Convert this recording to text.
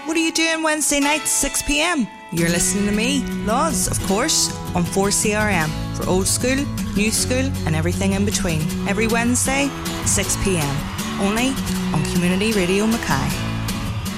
What are you doing Wednesday nights, 6 p.m? You're listening to me, Loz, of course, on 4CRM for old school, new school and everything in between. Every Wednesday, 6 p.m. Only on Community Radio Mackay.